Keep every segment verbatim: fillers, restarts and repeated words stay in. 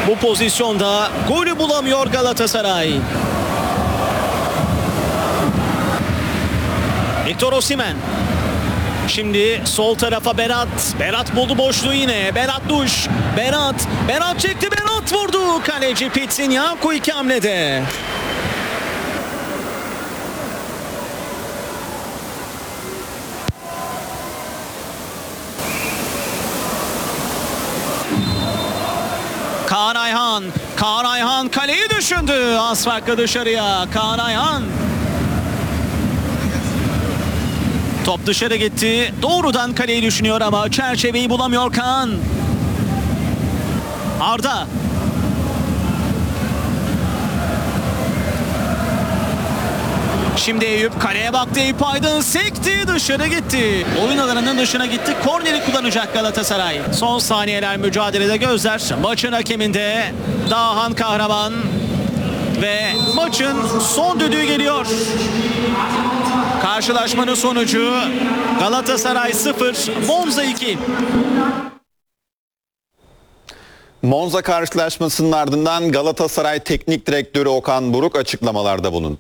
Bu pozisyonda golü bulamıyor Galatasaray. Victor Osimhen. Şimdi sol tarafa Berat. Berat buldu boşluğu yine. Berat Duş. Berat. Berat çekti. Berat vurdu. Kaleci Pitzinyaku iki hamlede. Kaan Ayhan. Kaan Ayhan kaleyi düşündü. Az farklı dışarıya. Kaan Ayhan. Top dışarı gitti. Doğrudan kaleyi düşünüyor ama çerçeveyi bulamıyor Kaan. Arda. Şimdi Eyüp kaleye baktı. Eyüp Aydın sekti. Dışarı gitti. Oyun alanının dışına gitti. Korneri kullanacak Galatasaray. Son saniyeler mücadelede gözler. Maçın hakeminde Dahan Kahraman. Ve maçın son düdüğü geliyor. Karşılaşmanın sonucu Galatasaray sıfır, Monza iki. Monza karşılaşmasının ardından Galatasaray Teknik Direktörü Okan Buruk açıklamalarda bulundu.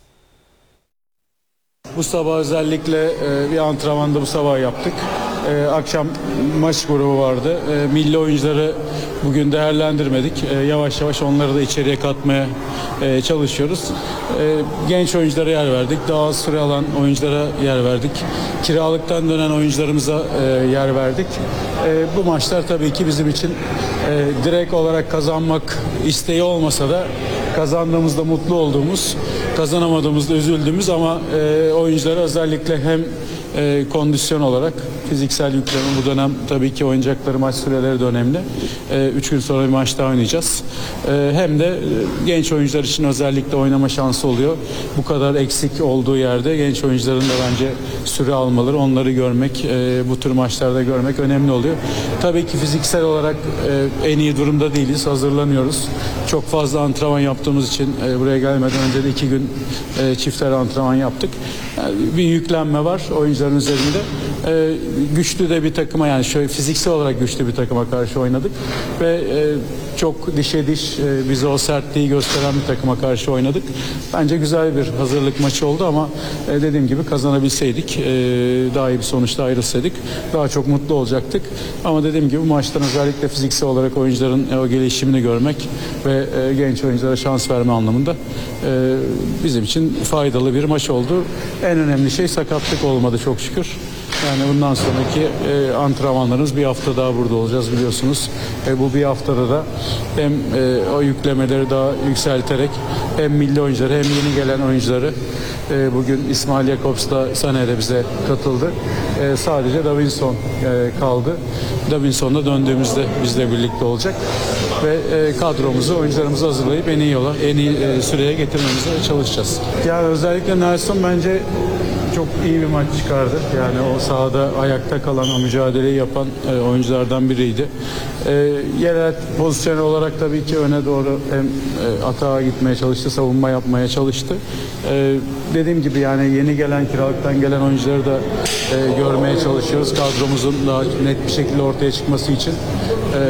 Bu sabah özellikle bir antrenmanda bu sabah yaptık. Ee, akşam maç grubu vardı. Ee, milli oyuncuları bugün değerlendirmedik. Ee, yavaş yavaş onları da içeriye katmaya e, çalışıyoruz. Ee, genç oyunculara yer verdik. Daha az süre alan oyunculara yer verdik. Kiralıktan dönen oyuncularımıza e, yer verdik. E, bu maçlar tabii ki bizim için e, direkt olarak kazanmak isteği olmasa da kazandığımızda mutlu olduğumuz, kazanamadığımızda üzüldüğümüz ama e, oyunculara özellikle hem e, kondisyon olarak fiziksel yükleme bu dönem tabii ki oynayacakları maç süreleri de önemli. E, üç gün sonra bir maç daha oynayacağız. E, hem de e, genç oyuncular için özellikle oynama şansı oluyor. Bu kadar eksik olduğu yerde genç oyuncuların da bence süre almaları, onları görmek, e, bu tür maçlarda görmek önemli oluyor. Tabii ki fiziksel olarak e, en iyi durumda değiliz, hazırlanıyoruz. Çok fazla antrenman yaptığımız için e, buraya gelmeden önce de iki gün e, çiftler antrenman yaptık. Yani bir yüklenme var oyuncuların üzerinde. E, güçlü de bir takıma, yani şöyle fiziksel olarak güçlü bir takıma karşı oynadık ve e, çok dişe diş e, bize o sertliği gösteren bir takıma karşı oynadık. Bence güzel bir hazırlık maçı oldu ama e, dediğim gibi kazanabilseydik, e, daha iyi bir sonuçla ayrılsaydık daha çok mutlu olacaktık. Ama dediğim gibi bu maçtan özellikle fiziksel olarak oyuncuların e, o gelişimini görmek ve e, genç oyunculara şans verme anlamında e, bizim için faydalı bir maç oldu. En önemli şey sakatlık olmadı çok şükür. Yani bundan sonraki e, antrenmanlarımız bir hafta daha burada olacağız biliyorsunuz. E, bu bir haftada da hem e, o yüklemeleri daha yükselterek hem milli oyuncuları hem yeni gelen oyuncuları e, bugün İsmail Jakobs'la Sané de bize katıldı. E, sadece Davinson e, kaldı. Davinson'la döndüğümüzde bizle birlikte olacak. Ve e, kadromuzu, oyuncularımızı hazırlayıp en iyi yola, en iyi e, süreye getirmemize çalışacağız. Yani özellikle Nelson bence çok iyi bir maç çıkardı. Yani o sahada ayakta kalan, o mücadeleyi yapan e, oyunculardan biriydi. E, yerel pozisyon olarak tabii ki öne doğru hem e, atağa gitmeye çalıştı, savunma yapmaya çalıştı. E, dediğim gibi yani yeni gelen, kiralıktan gelen oyuncuları da e, görmeye çalışıyoruz. Kadromuzun daha net bir şekilde ortaya çıkması için. E,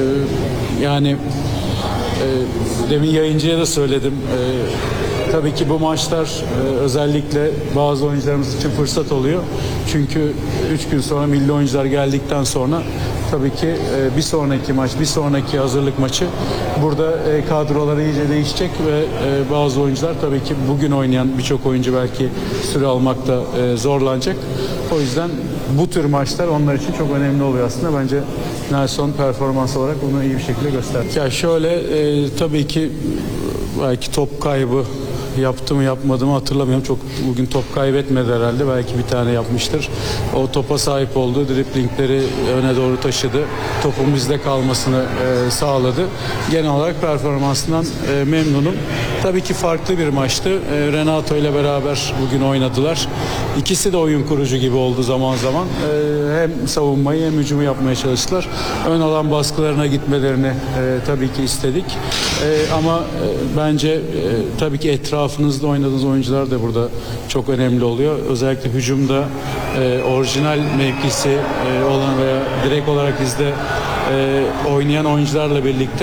yani e, demin yayıncıya da söyledim. E, Tabii ki bu maçlar e, özellikle bazı oyuncularımız için fırsat oluyor. Çünkü üç gün sonra milli oyuncular geldikten sonra tabii ki e, bir sonraki maç, bir sonraki hazırlık maçı burada e, kadroları iyice değişecek ve e, bazı oyuncular tabii ki bugün oynayan birçok oyuncu belki süre almakta e, zorlanacak. O yüzden bu tür maçlar onlar için çok önemli oluyor aslında. Bence Nelson performans olarak bunu iyi bir şekilde gösterdi. Ya şöyle e, tabii ki belki top kaybı yaptı mı yapmadı mı hatırlamıyorum. Çok bugün top kaybetmedi herhalde. Belki bir tane yapmıştır. O topa sahip oldu. Driplingleri öne doğru taşıdı. Topun bizde kalmasını e, sağladı. Genel olarak performansından e, memnunum. Tabii ki farklı bir maçtı. E, Renato ile beraber bugün oynadılar. İkisi de oyun kurucu gibi oldu zaman zaman. E, hem savunmayı hem hücumu yapmaya çalıştılar. Ön alan baskılarına gitmelerini e, tabii ki istedik. E, ama e, bence e, tabii ki etrafınızda oynadığınız oyuncular da burada çok önemli oluyor. Özellikle hücumda e, orijinal mevkisi e, olan veya direkt olarak bizde e, oynayan oyuncularla birlikte